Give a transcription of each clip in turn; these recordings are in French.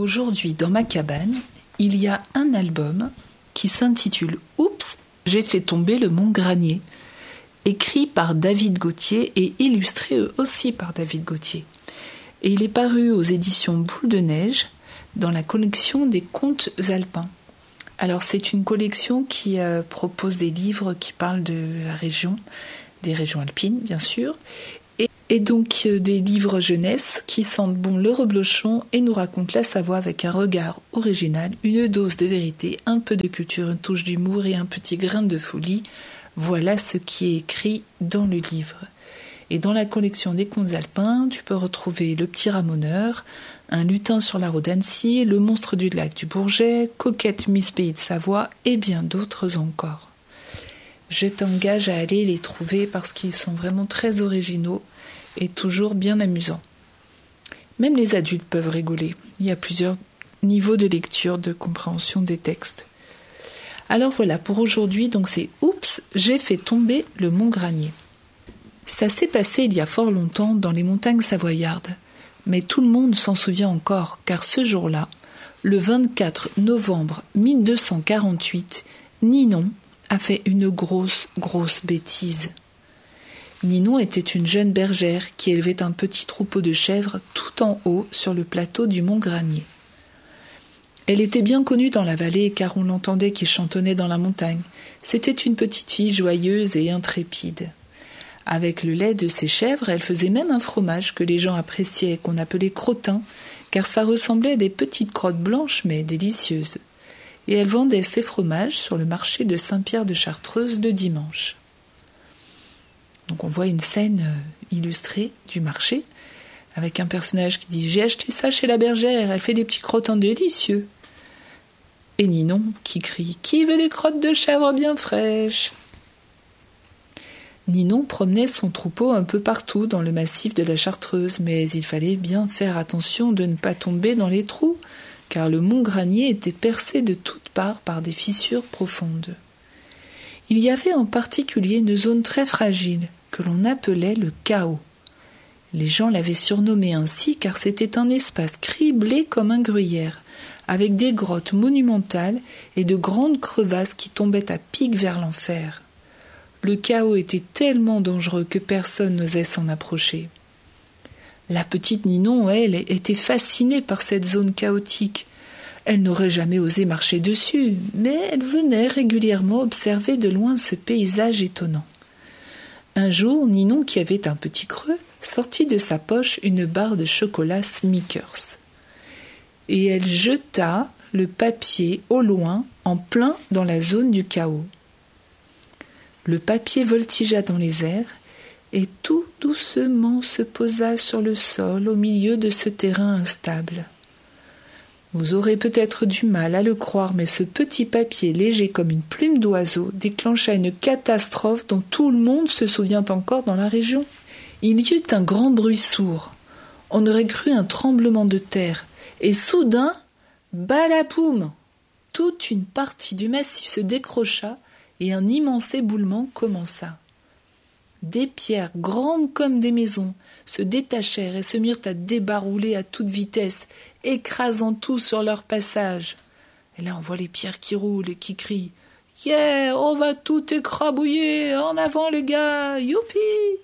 Aujourd'hui, dans ma cabane, il y a un album qui s'intitule « Oups, j'ai fait tomber le mont Granier », écrit par David Gauthier et illustré aussi par David Gauthier. Et il est paru aux éditions Boule de Neige dans la collection des contes alpins. Alors c'est une collection qui propose des livres qui parlent de la région, des régions alpines bien sûr, et donc des livres jeunesse qui sentent bon le reblochon et nous racontent la Savoie avec un regard original, une dose de vérité, un peu de culture, une touche d'humour et un petit grain de folie. Voilà ce qui est écrit dans le livre. Et dans la collection des contes alpins, tu peux retrouver Le Petit Ramoneur, Un lutin sur la route d'Annecy, Le monstre du lac du Bourget, Coquette Miss Pays de Savoie et bien d'autres encore. Je t'engage à aller les trouver parce qu'ils sont vraiment très originaux et toujours bien amusants. Même les adultes peuvent rigoler. Il y a plusieurs niveaux de lecture, de compréhension des textes. Alors voilà, pour aujourd'hui, donc c'est « Oups, j'ai fait tomber le mont Granier ». Ça s'est passé il y a fort longtemps dans les montagnes savoyardes, mais tout le monde s'en souvient encore, car ce jour-là, le 24 novembre 1248, Ninon a fait une grosse bêtise. Ninon était une jeune bergère qui élevait un petit troupeau de chèvres tout en haut sur le plateau du mont Granier. Elle était bien connue dans la vallée car on l'entendait qui chantonnait dans la montagne. C'était une petite fille joyeuse et intrépide. Avec le lait de ses chèvres, elle faisait même un fromage que les gens appréciaient, qu'on appelait crottin, car ça ressemblait à des petites crottes blanches mais délicieuses. Et elle vendait ses fromages sur le marché de Saint-Pierre de Chartreuse le dimanche. Donc on voit une scène illustrée du marché, avec un personnage qui dit « J'ai acheté ça chez la bergère, elle fait des petits crottins délicieux ». Et Ninon qui crie « Qui veut des crottes de chèvre bien fraîches ?» Ninon promenait son troupeau un peu partout dans le massif de la Chartreuse, mais il fallait bien faire attention de ne pas tomber dans les trous, car le mont Granier était percé de toutes parts par des fissures profondes. Il y avait en particulier une zone très fragile, que l'on appelait le chaos. Les gens l'avaient surnommé ainsi car c'était un espace criblé comme un gruyère, avec des grottes monumentales et de grandes crevasses qui tombaient à pic vers l'enfer. Le chaos était tellement dangereux que personne n'osait s'en approcher. La petite Ninon, elle, était fascinée par cette zone chaotique. Elle n'aurait jamais osé marcher dessus, mais elle venait régulièrement observer de loin ce paysage étonnant. Un jour, Ninon, qui avait un petit creux, sortit de sa poche une barre de chocolat Snickers. Et elle jeta le papier au loin, en plein dans la zone du chaos. Le papier voltigea dans les airs et tout doucement se posa sur le sol au milieu de ce terrain instable. Vous aurez peut-être du mal à le croire, mais ce petit papier léger comme une plume d'oiseau déclencha une catastrophe dont tout le monde se souvient encore dans la région. Il y eut un grand bruit sourd. On aurait cru un tremblement de terre. Et soudain, balapoum! Toute une partie du massif se décrocha et un immense éboulement commença. Des pierres grandes comme des maisons se détachèrent et se mirent à débarouler à toute vitesse, écrasant tout sur leur passage. Et là on voit les pierres qui roulent et qui crient « Yeah, on va tout écrabouiller, en avant les gars, youpi !»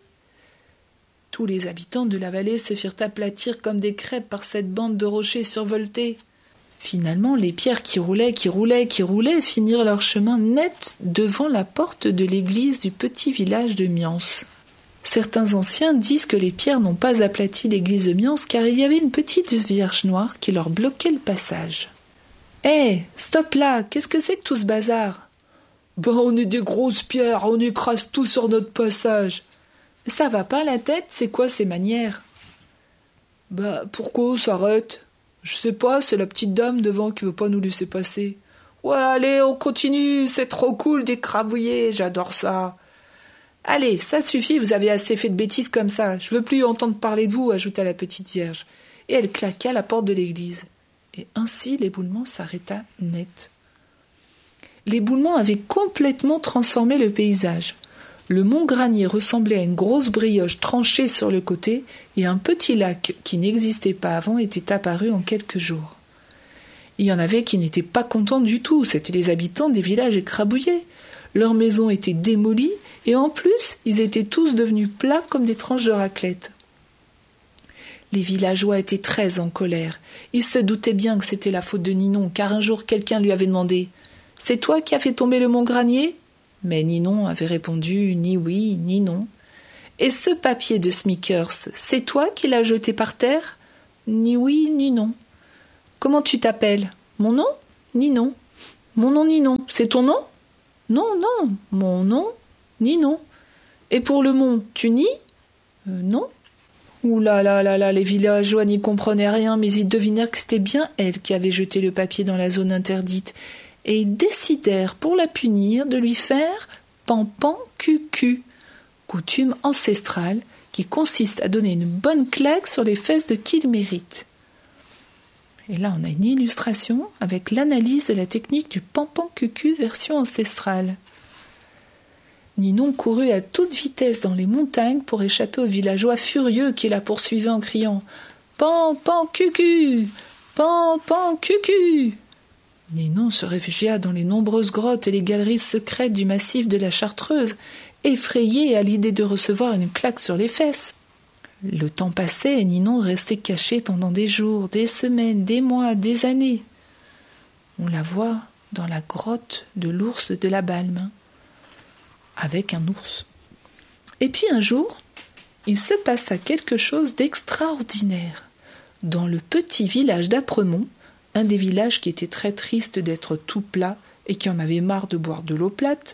Tous les habitants de la vallée se firent aplatir comme des crêpes par cette bande de rochers survoltés. Finalement, les pierres qui roulaient, finirent leur chemin net devant la porte de l'église du petit village de Miance. Certains anciens disent que les pierres n'ont pas aplati l'église de Miance car il y avait une petite vierge noire qui leur bloquait le passage. « Hé, stop là, qu'est-ce que c'est que tout ce bazar ?»« Ben, on est des grosses pierres, on écrase tout sur notre passage. »« Ça va pas la tête, c'est quoi ces manières ?»« Bah, pourquoi on s'arrête ? Je sais pas, c'est la petite dame devant qui veut pas nous laisser passer. »« Ouais, allez, on continue, c'est trop cool d'écrabouiller, j'adore ça. »« Allez, ça suffit, vous avez assez fait de bêtises comme ça, je veux plus entendre parler de vous, ajouta la petite vierge. Et elle claqua la porte de l'église. Et ainsi l'éboulement s'arrêta net. L'éboulement avait complètement transformé le paysage. Le mont Granier ressemblait à une grosse brioche tranchée sur le côté et un petit lac qui n'existait pas avant était apparu en quelques jours. Il y en avait qui n'étaient pas contents du tout, c'étaient les habitants des villages écrabouillés. Leurs maisons étaient démolies, et en plus, ils étaient tous devenus plats comme des tranches de raclette. Les villageois étaient très en colère. Ils se doutaient bien que c'était la faute de Ninon, car un jour quelqu'un lui avait demandé « C'est toi qui as fait tomber le mont Granier ?» Mais Ninon avait répondu ni oui ni non. « Et ce papier de Smickers, c'est toi qui l'as jeté par terre ?» Ni oui ni non. « Comment tu t'appelles ? Mon nom ? Ninon. Mon nom Ninon, c'est ton nom ? Non, non, mon nom Ninon. Et pour le mont, tu nies ? Non. Ouh là là là là, les villageois n'y comprenaient rien, mais ils devinèrent que c'était bien elle qui avait jeté le papier dans la zone interdite, et ils décidèrent, pour la punir, de lui faire pan-pan-cu-cu, coutume ancestrale qui consiste à donner une bonne claque sur les fesses de qui le mérite. Et là, on a une illustration avec l'analyse de la technique du pan-pan-cu-cu version ancestrale. Ninon courut à toute vitesse dans les montagnes pour échapper aux villageois furieux qui la poursuivaient en criant « Pan, pan, cucu ! Pan, pan, cucu !» Ninon se réfugia dans les nombreuses grottes et les galeries secrètes du massif de la Chartreuse, effrayée à l'idée de recevoir une claque sur les fesses. Le temps passait et Ninon restait cachée pendant des jours, des semaines, des mois, des années. On la voit dans la grotte de l'ours de la Balme, avec un ours. Et puis un jour, il se passa quelque chose d'extraordinaire. Dans le petit village d'Apremont, un des villages qui était très triste d'être tout plat et qui en avait marre de boire de l'eau plate,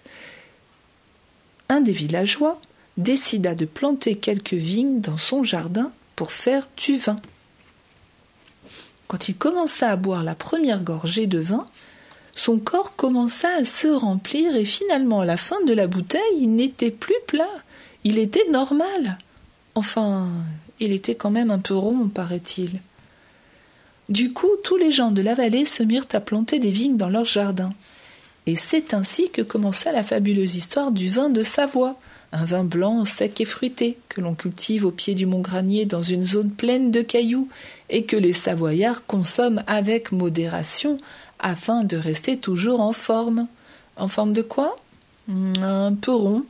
un des villageois décida de planter quelques vignes dans son jardin pour faire du vin. Quand il commença à boire la première gorgée de vin, son corps commença à se remplir et finalement, à la fin de la bouteille, il n'était plus plat, il était normal. Enfin, il était quand même un peu rond, paraît-il. Du coup, tous les gens de la vallée se mirent à planter des vignes dans leur jardin. Et c'est ainsi que commença la fabuleuse histoire du vin de Savoie, un vin blanc, sec et fruité, que l'on cultive au pied du mont Granier dans une zone pleine de cailloux et que les Savoyards consomment avec modération afin de rester toujours en forme. En forme de quoi ? Un peu rond.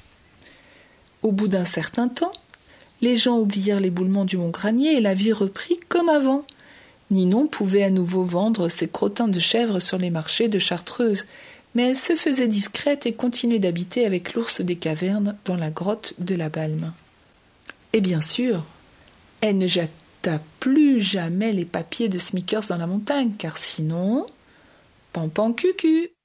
Au bout d'un certain temps, les gens oublièrent l'éboulement du mont Granier et la vie reprit comme avant. Ninon pouvait à nouveau vendre ses crottins de chèvre sur les marchés de Chartreuse, mais elle se faisait discrète et continuait d'habiter avec l'ours des cavernes dans la grotte de la Balme. Et bien sûr, elle ne jeta plus jamais les papiers de Smickers dans la montagne, car sinon, pan pan cucu.